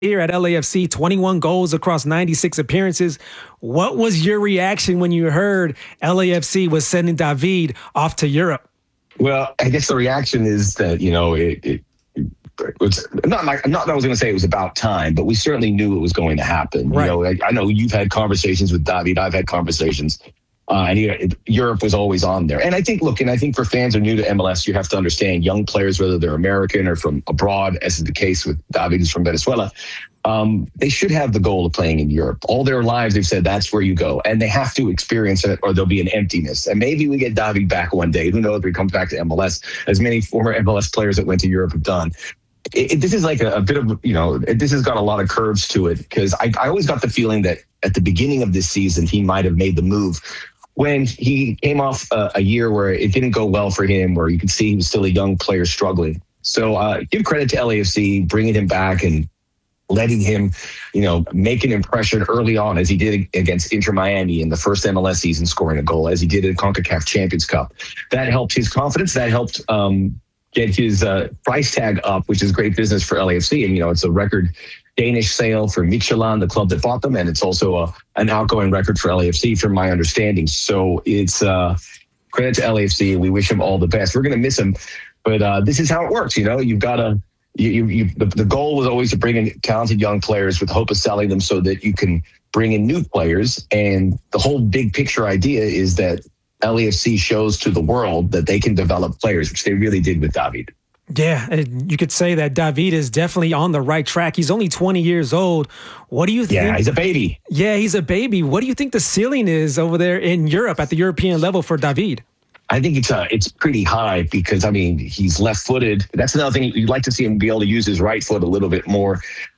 here at LAFC, 21 goals across 96 appearances. What was your reaction when you heard LAFC was sending David off to Europe? Well, I guess the reaction is that, it was not that I was going to say it was about time, but we certainly knew it was going to happen. Right. I know you've had conversations with David. I've had conversations. And Europe was always on there. And I think for fans who are new to MLS, you have to understand young players, whether they're American or from abroad, as is the case with David, who's from Venezuela, they should have the goal of playing in Europe. All their lives, they've said that's where you go. And they have to experience it or there'll be an emptiness. And maybe we get David back one day. Who knows if he comes back to MLS, as many former MLS players that went to Europe have done. This is like a bit of, this has got a lot of curves to it, because I always got the feeling that at the beginning of this season, he might have made the move when he came off a year where it didn't go well for him, where you could see he was still a young player struggling. So give credit to LAFC, bringing him back and letting him, make an impression early on, as he did against Inter Miami in the first MLS season, scoring a goal, as he did in CONCACAF Champions Cup. That helped his confidence. That helped get his price tag up, which is great business for LAFC. And, it's a record Danish sale for Midtjylland, the club that bought them. And it's also an outgoing record for LAFC, from my understanding. So it's credit to LAFC. We wish him all the best. We're going to miss him. But this is how it works. You've got to, the goal was always to bring in talented young players with the hope of selling them so that you can bring in new players. And the whole big picture idea is that LAFC shows to the world that they can develop players, which they really did with David. Yeah, you could say that David is definitely on the right track. He's only 20 years old. What do you think? Yeah, he's a baby. Yeah, he's a baby. What do you think the ceiling is over there in Europe at the European level for David? I think it's pretty high, because, he's left-footed. That's another thing. You'd like to see him be able to use his right foot a little bit more.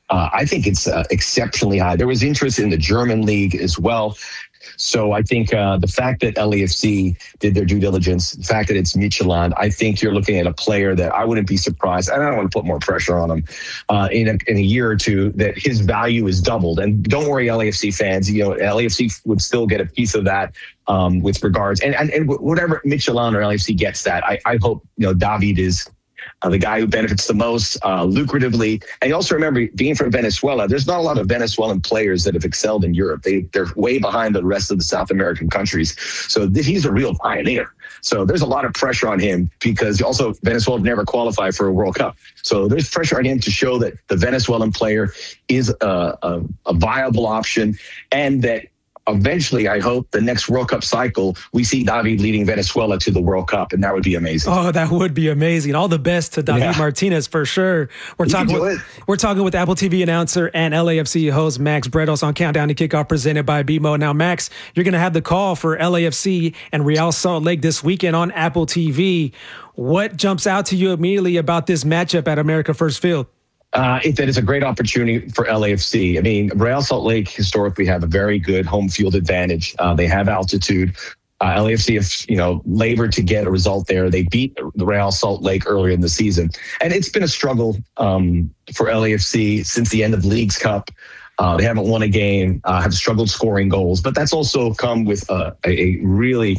I think it's exceptionally high. There was interest in the German league as well. So I think the fact that LAFC did their due diligence, the fact that it's Midtjylland, I think you're looking at a player that I wouldn't be surprised, and I don't want to put more pressure on him, in a year or two, that his value is doubled. And don't worry, LAFC fans, LAFC would still get a piece of that with regards. And whatever Midtjylland or LAFC gets that, I hope, David is the guy who benefits the most lucratively. And you also remember, being from Venezuela, there's not a lot of Venezuelan players that have excelled in Europe. They're way behind the rest of the South American countries. So he's a real pioneer. So there's a lot of pressure on him, because also Venezuela never qualified for a World Cup. So there's pressure on him to show that the Venezuelan player is a viable option, and that eventually, I hope, the next World Cup cycle, we see David leading Venezuela to the World Cup, and that would be amazing. Oh, that would be amazing. All the best to David Martinez, for sure. We're talking with Apple TV announcer and LAFC host Max Bretos on Countdown to Kickoff, presented by BMO. Now, Max, you're going to have the call for LAFC and Real Salt Lake this weekend on Apple TV. What jumps out to you immediately about this matchup at America First Field? That is a great opportunity for LAFC. Real Salt Lake historically have a very good home field advantage. They have altitude. LAFC have, labored to get a result there. They beat the Real Salt Lake earlier in the season. And it's been a struggle for LAFC since the end of Leagues Cup. They haven't won a game, have struggled scoring goals. But that's also come with a really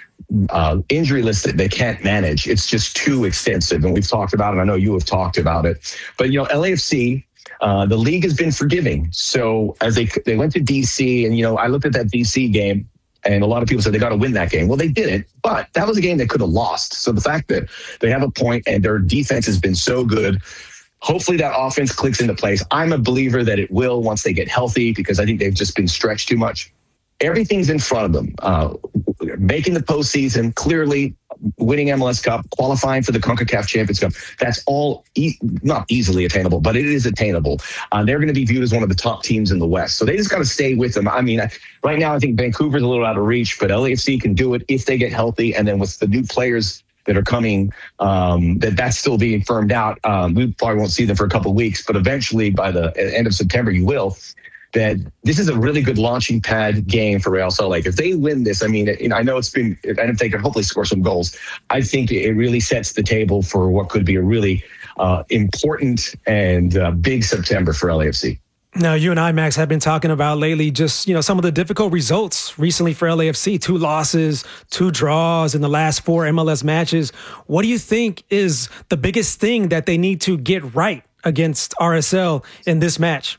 injury list that they can't manage. It's just too extensive, and we've talked about it. I know you have talked about it, but LAFC, the league has been forgiving. So as they went to DC, and I looked at that DC game, and a lot of people said they got to win that game. Well, they didn't, but that was a game they could have lost. So the fact that they have a point and their defense has been so good, hopefully that offense clicks into place. I'm a believer that it will once they get healthy, because I think they've just been stretched too much. Everything's in front of them. Making the postseason, clearly winning MLS Cup, qualifying for the CONCACAF Champions Cup. That's all not easily attainable, but it is attainable. They're going to be viewed as one of the top teams in the West. So they just got to stay with them. Right now, I think Vancouver's a little out of reach, but LAFC can do it if they get healthy. And then with the new players that are coming, that's still being firmed out. We probably won't see them for a couple of weeks, but eventually by the end of September, you will. That this is a really good launching pad game for Real Salt Lake. If they win this, I know it's been, and if they can hopefully score some goals, I think it really sets the table for what could be a really important and big September for LAFC. Now, you and I, Max, have been talking about lately just, some of the difficult results recently for LAFC. 2 losses, 2 draws in the last 4 MLS matches. What do you think is the biggest thing that they need to get right against RSL in this match?